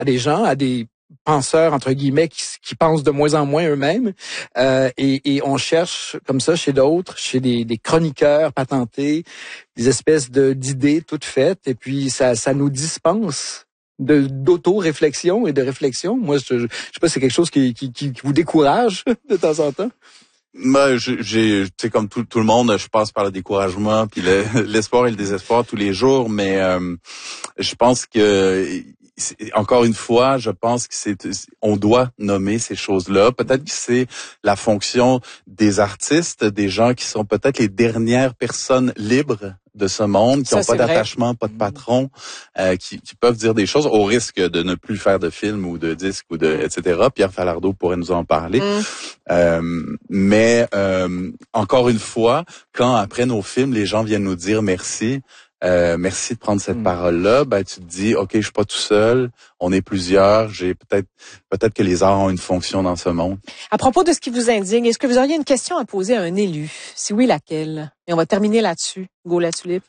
des gens, à des penseurs entre guillemets qui pensent de moins en moins eux-mêmes, et on cherche comme ça chez d'autres, chez des chroniqueurs patentés, des espèces d'idées toutes faites, et puis ça nous dispense d'auto-réflexion et de réflexion. Moi, je sais pas, c'est quelque chose qui vous décourage de temps en temps? Moi, tu sais, comme tout le monde, je passe par le découragement puis l'espoir et le désespoir tous les jours, mais je pense que encore une fois, je pense que on doit nommer ces choses-là. Peut-être que c'est la fonction des artistes, des gens qui sont peut-être les dernières personnes libres de ce monde, qui n'ont pas d'attachement, pas de patron, qui peuvent dire des choses au risque de ne plus faire de films ou de disques ou etc. Pierre Falardeau pourrait nous en parler. Mais encore une fois, quand après nos films, les gens viennent nous dire merci, merci de prendre cette parole-là, ben tu te dis, ok, je suis pas tout seul, on est plusieurs, j'ai peut-être que les arts ont une fonction dans ce monde. À propos de ce qui vous indigne, est-ce que vous auriez une question à poser à un élu? Si oui, laquelle? Et on va terminer là-dessus. Hugo Latulippe.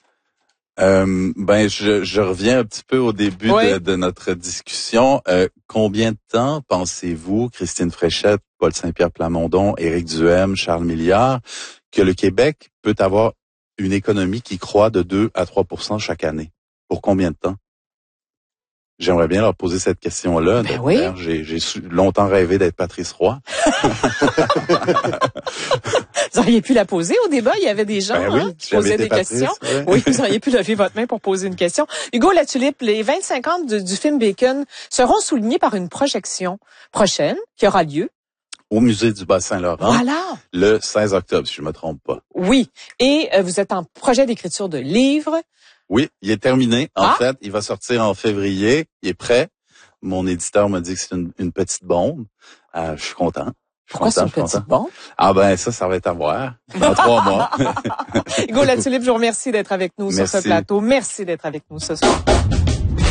Je reviens un petit peu au début de notre discussion. Combien de temps pensez-vous, Christine Fréchette, Paul Saint-Pierre Plamondon, Éric Duhaime, Charles Milliard, que le Québec peut avoir une économie qui croît de 2 à 3% chaque année? Pour combien de temps? J'aimerais bien leur poser cette question-là. Ben oui. J'ai longtemps rêvé d'être Patrice Roy. Vous auriez pu la poser au débat. Il y avait des gens qui posaient des questions. Oui, vous auriez pu lever votre main pour poser une question. Hugo Latulippe, les 25 ans du film Bacon seront soulignés par une projection prochaine qui aura lieu au musée du Bas-Saint-Laurent. Voilà. Le 16 octobre, si je me trompe pas. Oui. Et vous êtes en projet d'écriture de livre. Oui, il est terminé. En fait, il va sortir en février. Il est prêt. Mon éditeur m'a dit que c'est une petite bombe. Je suis content. Pourquoi c'est une petite bombe? Ah ben ça va être à voir dans 3 mois. Hugo Latulippe, je vous remercie d'être avec nous sur ce plateau. Merci d'être avec nous ce soir.